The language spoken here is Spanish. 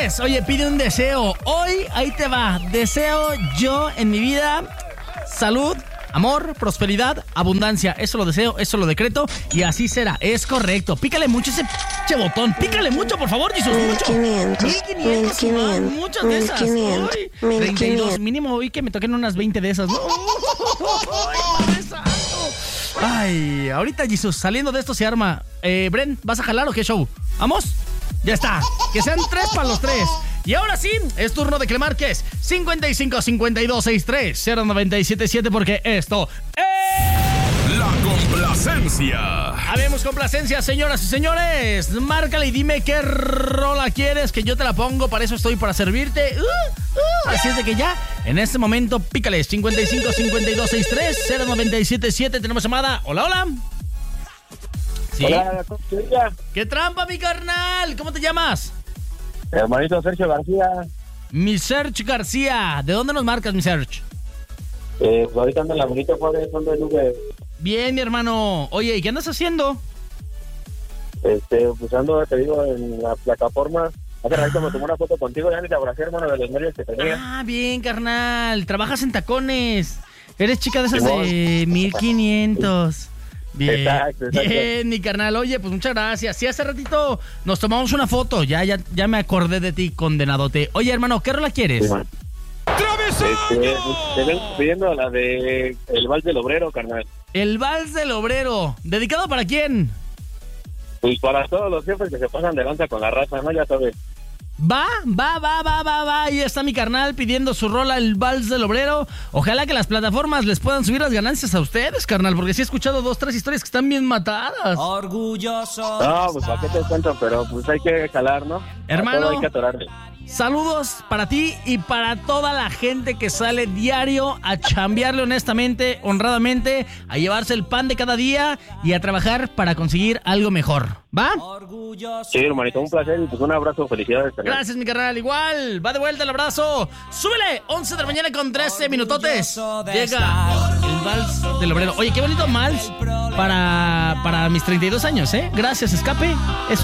es. Oye, pide un deseo. Hoy, ahí te va. Deseo yo en mi vida salud, amor, prosperidad, abundancia. Eso lo deseo, eso lo decreto y así será. Es correcto. Pícale mucho ese botón. Pícale mucho, por favor, Jesús. 1500. Muchas de esas. 32. Mínimo hoy que me toquen unas 20 de esas. Ay, ahorita, Jesús, saliendo de esto se arma. Bren, ¿vas a jalar o qué show? ¿Vamos? Ya está. Que sean 3 para los 3. Y ahora sí, es turno de que le marques 55 52 63 0977 porque esto es La Complacencia. Habemos complacencia, señoras y señores. Márcale y dime qué rola quieres, que yo te la pongo. Para eso estoy, para servirte. Así es de que ya, en este momento, pícale 55 52 63 0977. Tenemos llamada. Hola, hola. ¿Sí? Hola, ¿Qué trampa, mi carnal? ¿Cómo te llamas? Hermanito Sergio García. Mi Serge García. ¿De dónde nos marcas, mi Serge? Ahorita ando en la bonita Juárez, ando en Uber. Bien, mi hermano. Oye, ¿y qué andas haciendo? Pues ando, te digo, en la plataforma. Hace ratito me tomé una foto contigo, ya ni te abracé, hermano, de los medios que tenía. Ah, bien, carnal. Trabajas en tacones. Eres chica de esas de 1500. Bien, Exacto. bien, mi carnal. Oye, pues muchas gracias. Sí, hace ratito nos tomamos una foto. Ya me acordé de ti, condenadote. Oye, hermano, ¿qué rola quieres? Sí, te vengo pidiendo la de El Vals del Obrero, carnal. El Vals del Obrero. ¿Dedicado para quién? Pues para todos los jefes que se pasan de lanza con la raza, ¿no? Ya sabes. Va. Ahí está mi carnal pidiendo su rola, El Vals del Obrero. Ojalá que las plataformas les puedan subir las ganancias a ustedes, carnal, porque sí he escuchado 2, 3 historias que están bien matadas. Orgulloso. No, pues para qué te cuento, pero pues hay que jalar, ¿no? Hermano, a todo hay que atorarle. Saludos para ti y para toda la gente que sale diario a chambearle honestamente, honradamente, a llevarse el pan de cada día y a trabajar para conseguir algo mejor. ¿Va? Sí, hermanito, un placer y pues un abrazo, felicidades. Carnal. Gracias, mi carnal, igual. Va de vuelta el abrazo. Súbele, 11 de la mañana con 13 minutotes. Llega el Vals del Obrero. Oye, qué bonito vals para mis 32 años, ¿eh? Gracias, Escape. Es